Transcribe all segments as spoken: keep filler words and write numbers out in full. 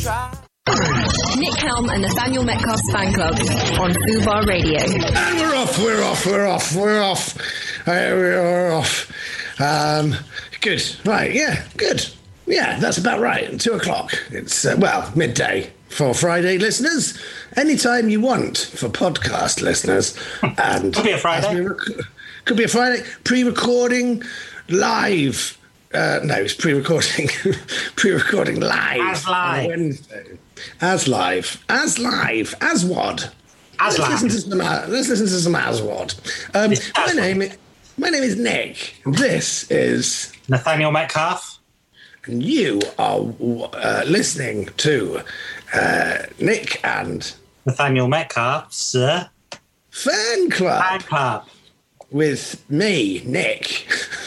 Nick Helm and Nathaniel Metcalf's fan club on Fubar Radio. And we're off, we're off, we're off, we're off. Uh, we're off. Um, good, right, yeah, good. Yeah, that's about right. Two o'clock. It's, uh, well, midday for Friday listeners. Anytime you want for podcast listeners. And could be a Friday. Rec- could be a Friday. Pre-recording live. Uh, no, it's pre-recording. pre-recording live. As live. On Wednesday. As live. As live. As what? As let's live. Listen to some, let's listen to some Aswad. Um, my name is my name is Nick. This is Nathaniel Metcalf. And you are uh, listening to uh, Nick and Nathaniel Metcalf's uh, Fan Club. Fan Club. With me, Nick.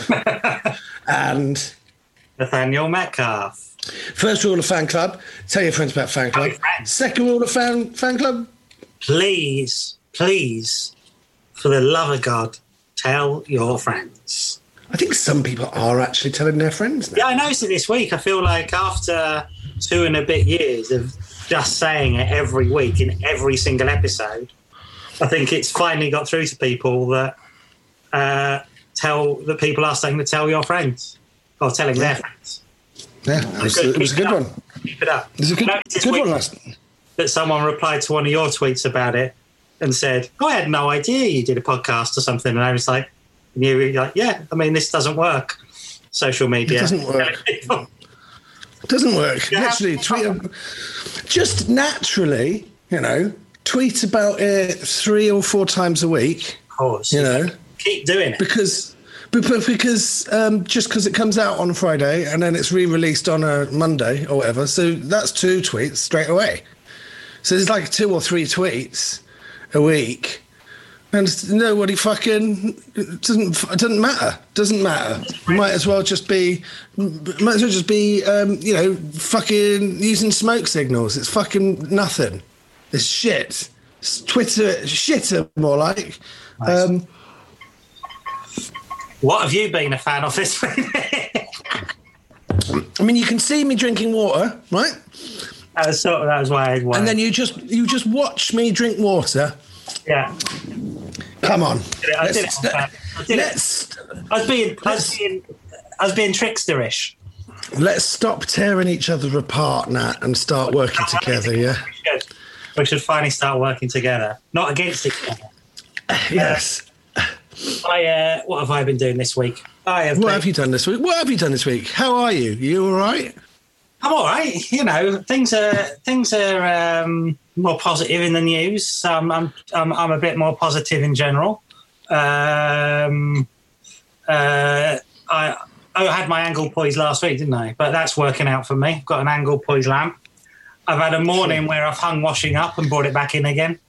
And Nathaniel Metcalf. First rule of Fan Club, tell your friends about Fan Club. Second rule of Fan, fan Club. Please, please, for the love of God, tell your friends. I think some people are actually telling their friends now. Yeah, I noticed it this week. I feel like after two and a bit years of just saying it every week in every single episode, I think it's finally got through to people that uh, tell that people are starting to tell your friends or telling yeah. their friends. Yeah, it was, it was a good up. one. Keep it up. It was a good, good one last. That someone replied to one of your tweets about it and said, oh, I had no idea you did a podcast or something. And I was like, and you were like, yeah, I mean, this doesn't work. Social media. It doesn't work. It doesn't work. Yeah. Literally, tweet, just naturally, you know, tweet about it three or four times a week. Of course. You know. Keep doing it. Because... Because um, just because it comes out on a Friday and then it's re-released on a Monday or whatever, so that's two tweets straight away. So there's like two or three tweets a week, and nobody fucking it doesn't it doesn't matter. Doesn't matter. Might as well just be, might as well just be, um, you know, fucking using smoke signals. It's fucking nothing. It's shit. It's Twitter shitter more like. Nice. Um, What have you been a fan of this week? I mean, you can see me drinking water, right? That was, sort of, that was why I why. And then you just you just watch me drink water. Yeah. Come on. I did it. I did it. Let's, I was being, I was being, I was being tricksterish. let's stop tearing each other apart, Nat, and start working together, yeah? We should. We should finally start working together, not against each other. Yes. Uh, I, uh, what have I been doing this week? I have What been, have you done this week? What have you done this week? How are you? You all right? I'm all right. You know, things are things are um, more positive in the news. So I'm, I'm I'm I'm a bit more positive in general. Um, uh, I I had my angle poise last week, didn't I? But that's working out for me. I've got an angle poise lamp. I've had a morning where I've hung washing up and brought it back in again.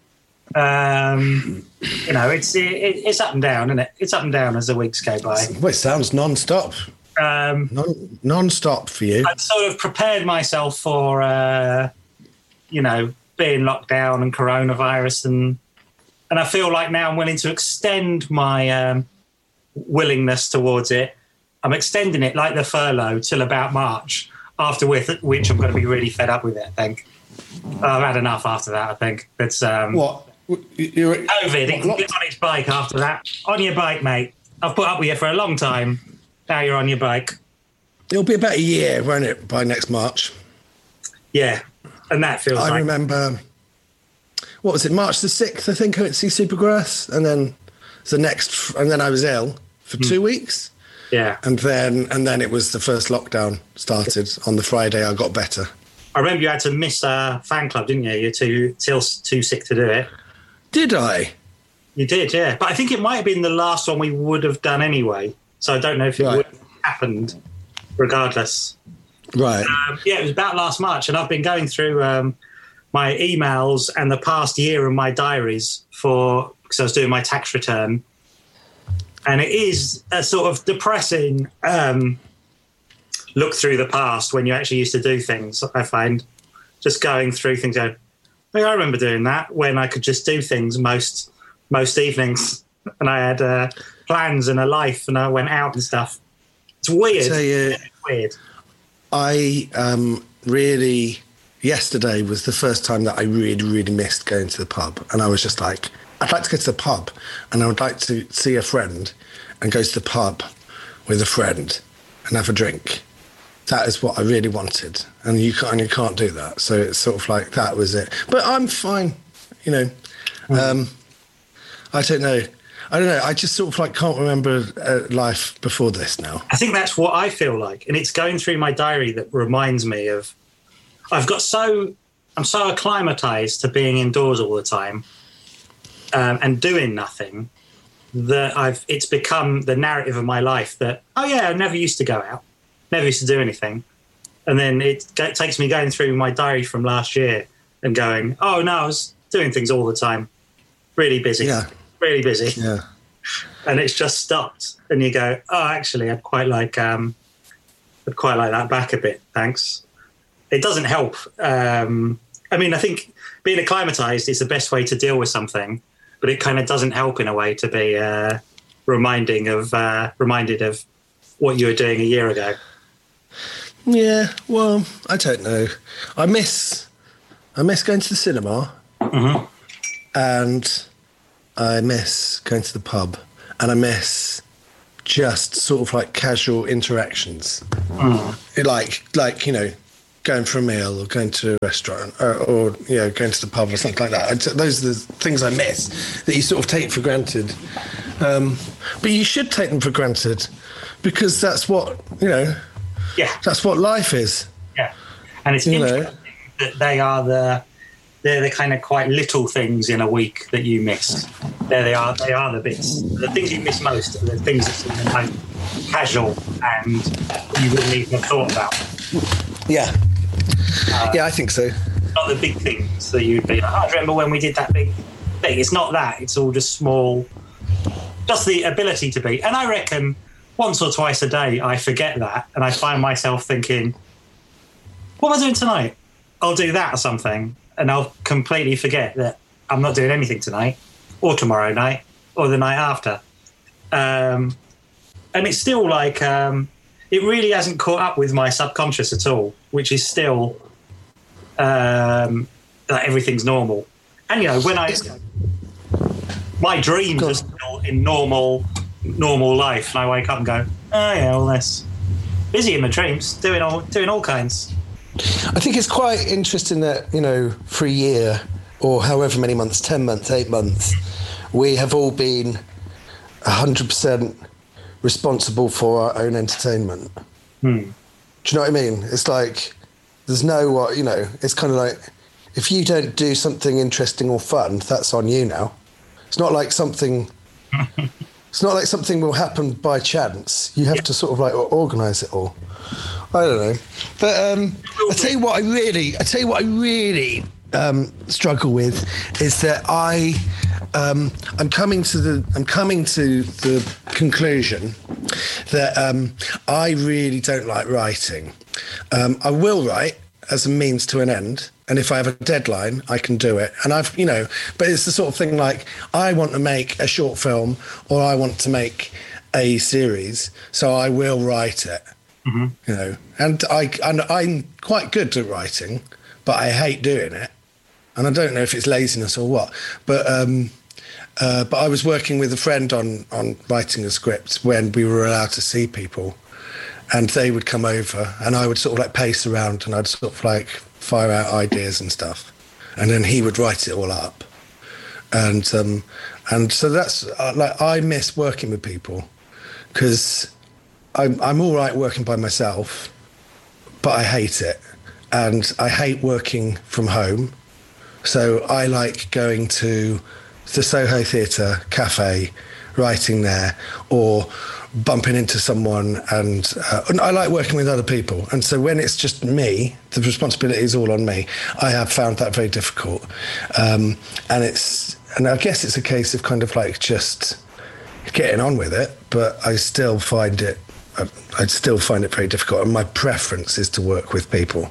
Um, you know, it's it, it's up and down, isn't it? It's up and down as the weeks go by. Well, it sounds non-stop. Um, Non, non-stop for you. I've sort of prepared myself for, uh, you know, being locked down and coronavirus, and and I feel like now I'm willing to extend my um, willingness towards it. I'm extending it like the furlough till about March, after with which I'm going to be really fed up with it, I think. I've had enough after that, I think. It's um, What? You're, COVID. It can get on its bike after that. On your bike, mate. I've put up with you for a long time. Now you're on your bike. It'll be about a year, won't it, by next March? Yeah, and that feels I like... remember, what was it, March the sixth, I think, I went to see Supergrass, and then the next, and then I was ill for two mm. weeks. Yeah. And then and then it was the first lockdown started. On the Friday, I got better. I remember you had to miss a fan club, didn't you? You're too, too, too sick to do it. Did I? You did, yeah. But I think it might have been the last one we would have done anyway. So I don't know if it right. would have happened regardless. Right. Um, yeah, it was about last March, and I've been going through um, my emails and the past year and my diaries for because I was doing my tax return. And it is a sort of depressing um, look through the past when you actually used to do things, I find. Just going through things, going, hey, I remember doing that when I could just do things most most evenings. And I had uh, plans and a life, and I went out and stuff. It's weird. I tell you, it's weird. I um, really yesterday was the first time that I really, really missed going to the pub. And I was just like, I'd like to go to the pub and I would like to see a friend and go to the pub with a friend and have a drink. That is what I really wanted. And you can't, and you can't do that. So it's sort of like, that was it. But I'm fine, you know. Mm. Um, I don't know. I don't know. I just sort of like can't remember uh, life before this now. I think that's what I feel like. And it's going through my diary that reminds me of, I've got so, I'm so acclimatized to being indoors all the time um, and doing nothing that I've, it's become the narrative of my life that, oh yeah, I never used to go out, never used to do anything. And then it g- takes me going through my diary from last year and going, oh no, I was doing things all the time. Really busy. Yeah. Really busy. Yeah. And it's just stopped. And you go, oh, actually, I'd quite like, um, I'd quite like that back a bit. Thanks. It doesn't help. Um, I mean, I think being acclimatized is the best way to deal with something, but it kind of doesn't help in a way to be uh, reminding of, uh, reminded of what you were doing a year ago. Yeah. Well, I don't know. I miss, I miss going to the cinema. Mm-hmm. And I miss going to the pub, and I miss just sort of like casual interactions, mm. like like you know, going for a meal or going to a restaurant or, or you know going to the pub or something like that. Those are the things I miss that you sort of take for granted. Um, but you should take them for granted because that's what you know. Yeah, that's what life is. Yeah, and it's you interesting know. that they are the. They're the kind of quite little things in a week that you miss. There they are. They are the bits. The things you miss most are the things that seem kind of casual and you wouldn't even have thought about. Yeah. Uh, yeah, I think so. Not the big things that you'd be like, oh, I remember when we did that big thing. It's not that. It's all just small. Just the ability to be. And I reckon once or twice a day I forget that and I find myself thinking, what am I doing tonight? I'll do that or something. And I'll completely forget that I'm not doing anything tonight or tomorrow night or the night after. Um, and it's still like, um, it really hasn't caught up with my subconscious at all, which is still um, like everything's normal. And, you know, when I, my dreams are still in normal, normal life. And I wake up and go, oh yeah, all this busy in my dreams, doing all, doing all kinds. I think it's quite interesting that, you know, for a year or however many months, ten months, eight months, we have all been one hundred percent responsible for our own entertainment. Hmm. Do you know what I mean? It's like, there's no, what you know, it's kind of like, if you don't do something interesting or fun, that's on you now. It's not like something... It's not like something will happen by chance. You have yeah. to sort of like organise it all. I don't know, but um, I tell you what, I really, I tell you what, I really um, struggle with is that I, um, I'm coming to the, I'm coming to the conclusion that um, I really don't like writing. Um, I will write as a means to an end. And if I have a deadline, I can do it. And I've, you know, but it's the sort of thing like, I want to make a short film or I want to make a series, so I will write it, mm-hmm. you know. And, I, and I'm quite good at writing, but I hate doing it. And I don't know if it's laziness or what. But um, uh, but I was working with a friend on, on writing a script when we were allowed to see people. And they would come over and I would sort of like pace around and I'd sort of like fire out ideas and stuff. And then he would write it all up. And um, and so that's uh, like, I miss working with people because I'm, I'm all right working by myself, but I hate it. And I hate working from home. So I like going to the Soho Theatre Cafe, writing there, or bumping into someone, and, uh, and I like working with other people. And so when it's just me, the responsibility is all on me. I have found that very difficult. Um, and it's, and I guess it's a case of kind of like just getting on with it, but I still find it, I, I still find it very difficult. And my preference is to work with people.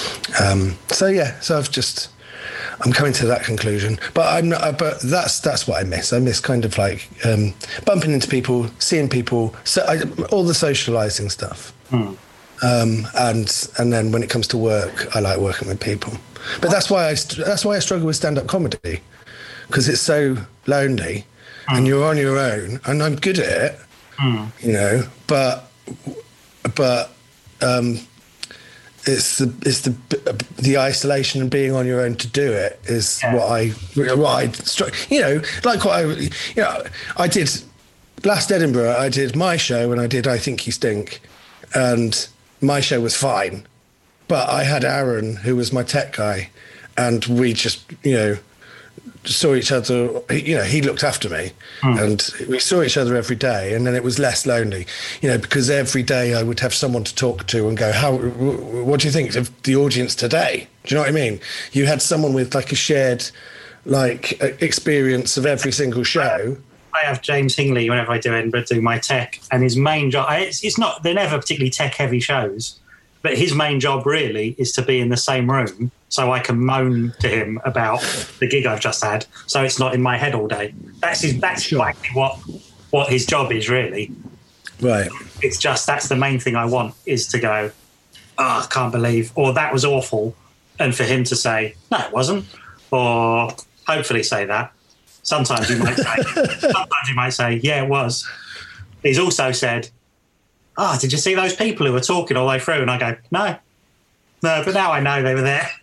Um, so yeah, so I've just, I'm coming to that conclusion, but I'm not, but that's that's what I miss. I miss kind of like um, bumping into people, seeing people, so I, all the socialising stuff. Hmm. Um, and and then when it comes to work, I like working with people. But that's why I that's why I struggle with stand-up comedy, because it's so lonely, mm. and you're on your own. And I'm good at it, mm. you know. But but um, it's the it's the the isolation and being on your own to do it is yeah. what I what I you know like what I you know I did last Edinburgh. I did my show and I did I Think You Stink, and my show was fine, but I had Aaron, who was my tech guy, and we just, you know, saw each other, you know, he looked after me, mm. and we saw each other every day, and then it was less lonely, you know, because every day I would have someone to talk to and go, how, what do you think of the audience today? Do you know what I mean? You had someone with like a shared, like, experience of every single show. I have James Hingley whenever I do Edinburgh, do my tech, and his main job, it's, it's not, they're never particularly tech-heavy shows, but his main job really is to be in the same room so I can moan to him about the gig I've just had, so it's not in my head all day. That's his, that's sure. exactly what, what his job is, really. Right. It's just, that's the main thing I want, is to go, oh, I can't believe, or that was awful, and for him to say, no, it wasn't, or hopefully say that. Sometimes he might say, sometimes he might say, yeah, it was. He's also said, oh, did you see those people who were talking all the way through? And I go, no, no, but now I know they were there.